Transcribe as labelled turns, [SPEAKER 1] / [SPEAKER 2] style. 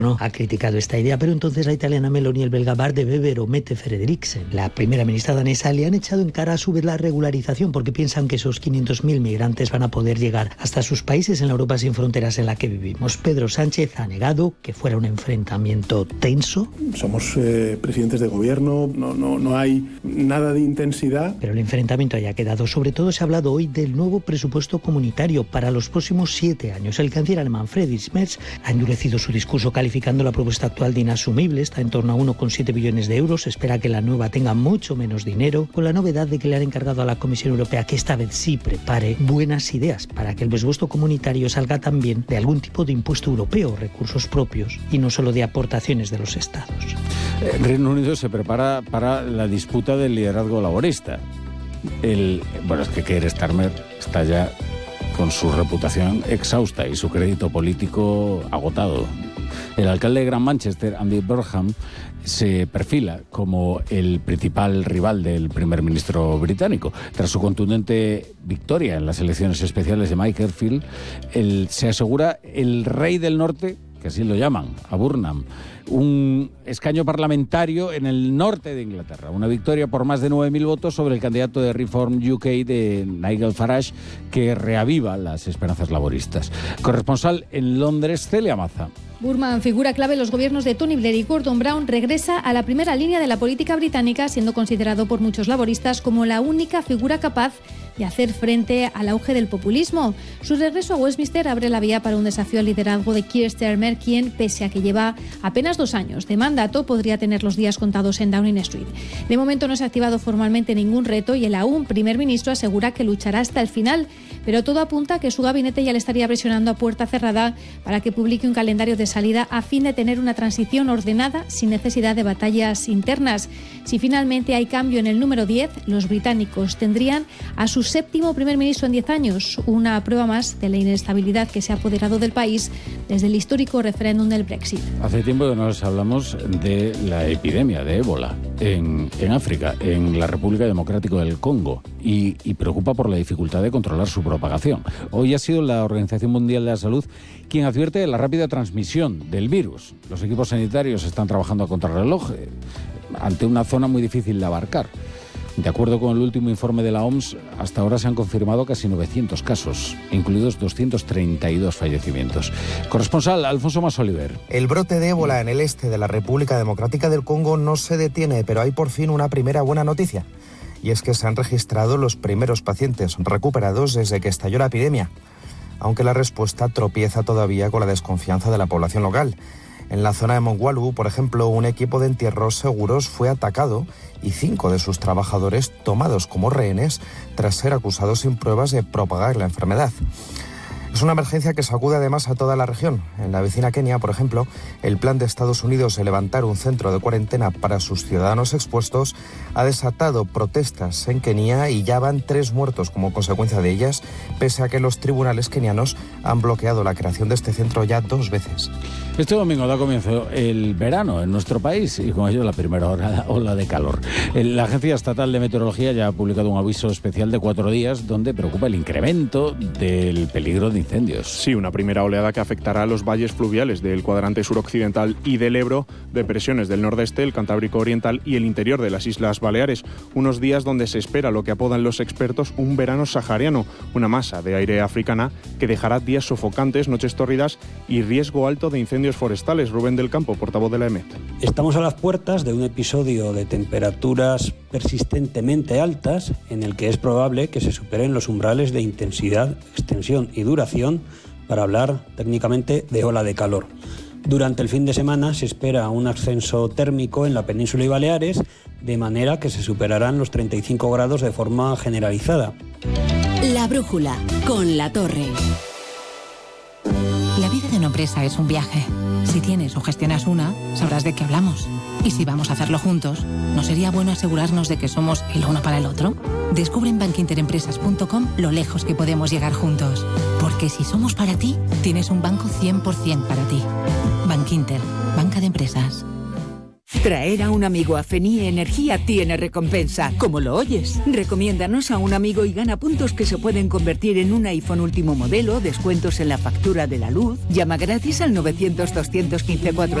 [SPEAKER 1] No ha criticado esta idea, pero entonces la italiana Meloni y el belga Bart de Wever o Mette Frederiksen, la primera ministra danesa, le han echado en cara a su vez la regularización porque piensan que esos 500.000 migrantes van a poder llegar hasta sus países en la Europa sin fronteras en la que vivimos. Pedro Sánchez ha negado que fuera un enfrentamiento tenso.
[SPEAKER 2] Somos presidentes de gobierno, no hay nada de intensidad.
[SPEAKER 1] Pero el enfrentamiento haya quedado. Sobre todo se ha hablado hoy del nuevo presupuesto comunitario para los próximos 7 años. El canciller alemán Friedrich Merz ha endurecido su discurso calificando la propuesta actual de inasumible, está en torno a 1,7 billones de euros, espera que la nueva tenga mucho menos dinero, con la novedad de que le han encargado a la Comisión Europea que esta vez sí prepare buenas ideas para que el presupuesto comunitario salga también de algún tipo de impuesto europeo, recursos propios, y no solo de aportaciones de los Estados.
[SPEAKER 3] El Reino Unido se prepara para la disputa del liderazgo laborista. Es que Keir Starmer está ya con su reputación exhausta y su crédito político agotado. El alcalde de Gran Manchester, Andy Burnham, se perfila como el principal rival del primer ministro británico. Tras su contundente victoria en las elecciones especiales de Makerfield, se asegura el rey del norte, que así lo llaman, a Burnham, un escaño parlamentario en el norte de Inglaterra. Una victoria por más de 9.000 votos sobre el candidato de Reform UK de Nigel Farage, que reaviva las esperanzas laboristas. Corresponsal en Londres, Celia Maza.
[SPEAKER 4] Burnham, figura clave en los gobiernos de Tony Blair y Gordon Brown, regresa a la primera línea de la política británica, siendo considerado por muchos laboristas como la única figura capaz de hacer frente al auge del populismo. Su regreso a Westminster abre la vía para un desafío al liderazgo de Keir Starmer, quien, pese a que lleva apenas 2 años de mandato, podría tener los días contados en Downing Street. De momento no se ha activado formalmente ningún reto y el aún primer ministro asegura que luchará hasta el final, pero todo apunta a que su gabinete ya le estaría presionando a puerta cerrada para que publique un calendario de salida a fin de tener una transición ordenada sin necesidad de batallas internas. Si finalmente hay cambio en el número 10, los británicos tendrían a su 7º primer ministro en 10 años, una prueba más de la inestabilidad que se ha apoderado del país desde el histórico referéndum del Brexit.
[SPEAKER 3] Hace tiempo que no les hablamos de la epidemia de ébola en África, en la República Democrática del Congo, y preocupa por la dificultad de controlar su propagación. Hoy ha sido la Organización Mundial de la Salud quien advierte de la rápida transmisión del virus. Los equipos sanitarios están trabajando a contrarreloj ante una zona muy difícil de abarcar. De acuerdo con el último informe de la OMS, hasta ahora se han confirmado casi 900 casos, incluidos 232 fallecimientos. Corresponsal Alfonso Masoliver.
[SPEAKER 5] El brote de ébola en el este de la República Democrática del Congo no se detiene, pero hay por fin una primera buena noticia. Y es que se han registrado los primeros pacientes recuperados desde que estalló la epidemia, aunque la respuesta tropieza todavía con la desconfianza de la población local. En la zona de Mongwalu, por ejemplo, un equipo de entierros seguros fue atacado y 5 de sus trabajadores tomados como rehenes tras ser acusados sin pruebas de propagar la enfermedad. Es una emergencia que sacude además a toda la región. En la vecina Kenia, por ejemplo, el plan de Estados Unidos de levantar un centro de cuarentena para sus ciudadanos expuestos ha desatado protestas en Kenia y ya van 3 muertos como consecuencia de ellas, pese a que los tribunales kenianos han bloqueado la creación de este centro ya 2 veces.
[SPEAKER 3] Este domingo da comienzo el verano en nuestro país y con ello la primera ola de calor. La Agencia Estatal de Meteorología ya ha publicado un aviso especial de 4 días donde preocupa el incremento del peligro de incendios.
[SPEAKER 6] Sí, una primera oleada que afectará a los valles fluviales del cuadrante suroccidental y del Ebro, depresiones del nordeste, el Cantábrico Oriental y el interior de las Islas Baleares. Unos días donde se espera lo que apodan los expertos un verano sahariano, una masa de aire africana que dejará días sofocantes, noches tórridas y riesgo alto de incendios forestales. Rubén del Campo, portavoz de la EMET.
[SPEAKER 7] Estamos a las puertas de un episodio de temperaturas persistentemente altas en el que es probable que se superen los umbrales de intensidad, extensión y duración para hablar técnicamente de ola de calor. Durante el fin de semana se espera un ascenso térmico en la península y Baleares, de manera que se superarán los 35 grados de forma generalizada.
[SPEAKER 8] La brújula, con La Torre.
[SPEAKER 9] La vida de una empresa es un viaje. Si tienes o gestionas una, sabrás de qué hablamos. Y si vamos a hacerlo juntos, ¿no sería bueno asegurarnos de que somos el uno para el otro? Descubre en bankinterempresas.com lo lejos que podemos llegar juntos. Porque si somos para ti, tienes un banco 100% para ti. Bankinter, banca de empresas.
[SPEAKER 10] Traer a un amigo a FENIE Energía tiene recompensa, como lo oyes. Recomiéndanos a un amigo y gana puntos que se pueden convertir en un iPhone último modelo, descuentos en la factura de la luz. Llama gratis al 900 215 400